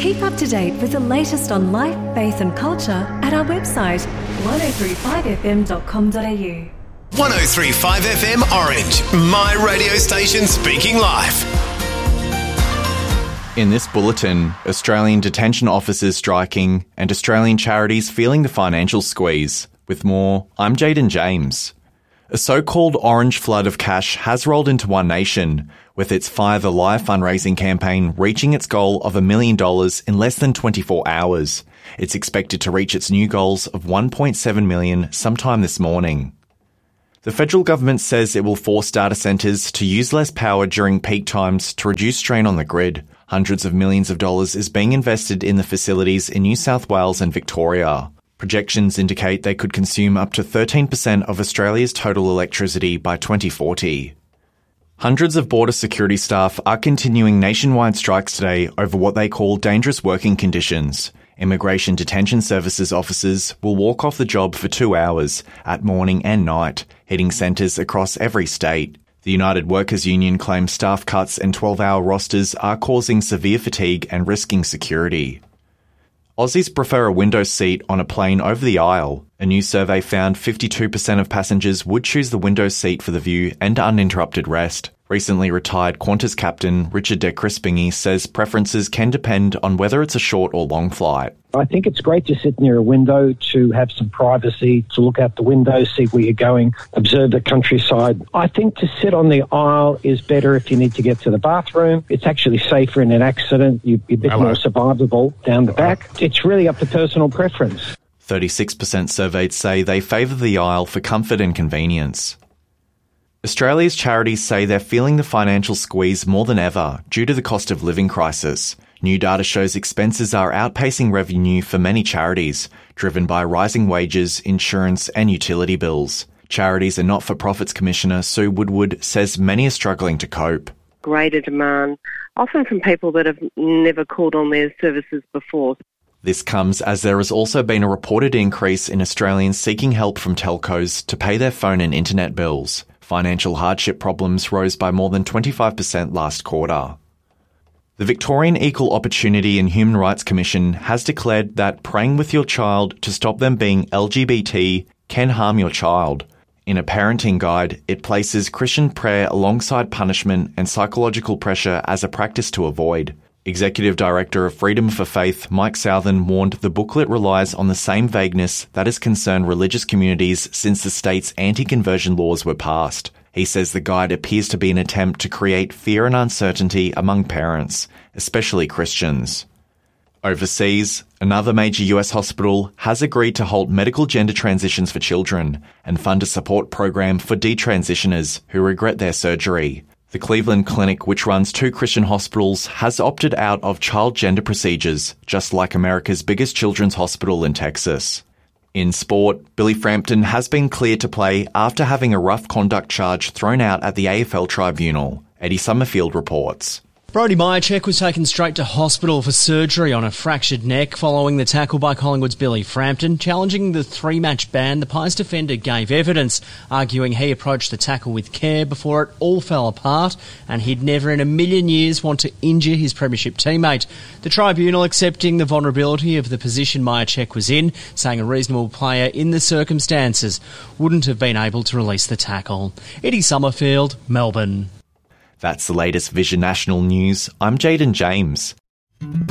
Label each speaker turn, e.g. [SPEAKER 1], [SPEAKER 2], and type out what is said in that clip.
[SPEAKER 1] Keep up to date with the latest on life, faith and culture at our website 1035fm.com.au.
[SPEAKER 2] 1035 FM Orange, my radio station speaking life.
[SPEAKER 3] In this bulletin, Australian detention officers striking and Australian charities feeling the financial squeeze. With more, I'm Jaden James. A so-called orange flood of cash has rolled into One Nation, with its Fire the Lie fundraising campaign reaching its goal of $1 million in less than 24 hours. It's expected to reach its new goals of $1.7 million sometime this morning. The federal government says it will force data centres to use less power during peak times to reduce strain on the grid. Hundreds of millions of dollars is being invested in the facilities in New South Wales and Victoria. Projections indicate they could consume up to 13% of Australia's total electricity by 2040. Hundreds of border security staff are continuing nationwide strikes today over what they call dangerous working conditions. Immigration Detention Services officers will walk off the job for 2 hours at morning and night, hitting centres across every state. The United Workers Union claims staff cuts and 12-hour rosters are causing severe fatigue and risking security. Aussies prefer a window seat on a plane over the aisle. A new survey found 52% of passengers would choose the window seat for the view and uninterrupted rest. Recently retired Qantas captain Richard de Crispingy says preferences can depend on whether it's a short or long flight.
[SPEAKER 4] I think it's great to sit near a window, to have some privacy, to look out the window, see where you're going, observe the countryside. I think to sit on the aisle is better if you need to get to the bathroom. It's actually safer in an accident. You're a bit more survivable down the back. It's really up to personal preference.
[SPEAKER 3] 36% surveyed say they favour the aisle for comfort and convenience. Australia's charities say they're feeling the financial squeeze more than ever due to the cost of living crisis. New data shows expenses are outpacing revenue for many charities, driven by rising wages, insurance and utility bills. Charities and Not-for-Profits Commissioner Sue Woodward says many are struggling to cope.
[SPEAKER 5] Greater demand, often from people that have never called on their services before.
[SPEAKER 3] This comes as there has also been a reported increase in Australians seeking help from telcos to pay their phone and internet bills. Financial hardship problems rose by more than 25% last quarter. The Victorian Equal Opportunity and Human Rights Commission has declared that praying with your child to stop them being LGBT can harm your child. In a parenting guide, it places Christian prayer alongside punishment and psychological pressure as a practice to avoid. Executive Director of Freedom for Faith, Mike Southern, warned the booklet relies on the same vagueness that has concerned religious communities since the state's anti-conversion laws were passed. He says the guide appears to be an attempt to create fear and uncertainty among parents, especially Christians. Overseas, another major US hospital has agreed to halt medical gender transitions for children and fund a support program for detransitioners who regret their surgery. The Cleveland Clinic, which runs 2 Christian hospitals, has opted out of child gender procedures, just like America's biggest children's hospital in Texas. In sport, Billy Frampton has been cleared to play after having a rough conduct charge thrown out at the AFL tribunal. Eddie Summerfield reports.
[SPEAKER 6] Brody Mihocek was taken straight to hospital for surgery on a fractured neck following the tackle by Collingwood's Billy Frampton. Challenging the 3-match ban, the Pies defender gave evidence, arguing he approached the tackle with care before it all fell apart and he'd never in a million years want to injure his premiership teammate. The tribunal accepting the vulnerability of the position Mihocek was in, saying a reasonable player in the circumstances wouldn't have been able to release the tackle. Eddie Summerfield, Melbourne.
[SPEAKER 3] That's the latest Vision National News. I'm Jaden James.